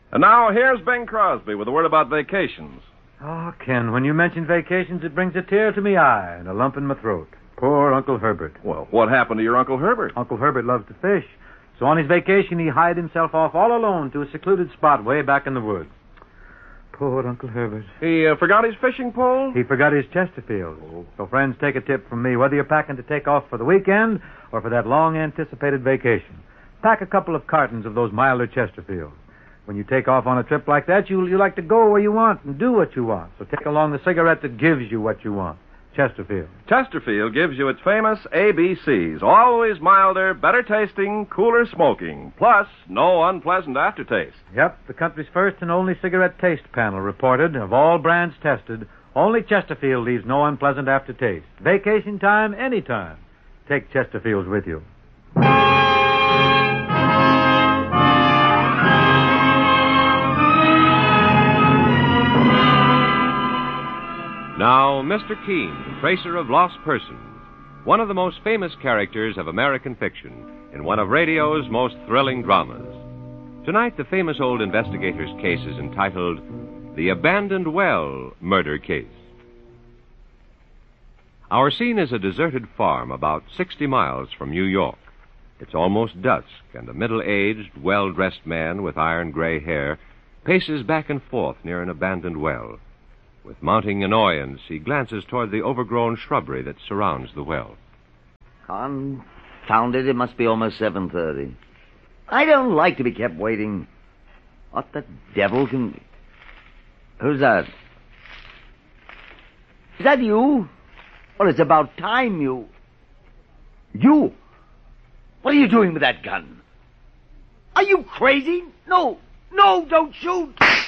And now, here's Bing Crosby with a word about vacations. Oh, Ken, when you mention vacations, it brings a tear to me eye and a lump in my throat. Poor Uncle Herbert. Well, what happened to your Uncle Herbert? Uncle Herbert loves to fish. So on his vacation, he hied himself off all alone to a secluded spot way back in the woods. Poor Uncle Herbert. He forgot his fishing pole? He forgot his Chesterfield. Oh. So, friends, take a tip from me. Whether you're packing to take off for the weekend or for that long-anticipated vacation, pack a couple of cartons of those milder Chesterfields. When you take off on a trip like that, you like to go where you want and do what you want. So take along the cigarette that gives you what you want. Chesterfield. Chesterfield gives you its famous ABCs. Always milder, better tasting, cooler smoking. Plus, no unpleasant aftertaste. Yep, the country's first and only cigarette taste panel reported, of all brands tested, only Chesterfield leaves no unpleasant aftertaste. Vacation time, anytime. Take Chesterfields with you. Now, Mr. Keene, tracer of lost persons, one of the most famous characters of American fiction in one of radio's most thrilling dramas. Tonight, the famous old investigator's case is entitled The Abandoned Well Murder Case. Our scene is a deserted farm about 60 miles from New York. It's almost dusk, and a middle-aged, well-dressed man with iron-gray hair paces back and forth near an abandoned well. With mounting annoyance, he glances toward the overgrown shrubbery that surrounds the well. Confound it, it must be almost 7:30. I don't like to be kept waiting. What the devil can... Who's that? Is that you? Well, it's about time you... You? What are you doing with that gun? Are you crazy? No, don't shoot!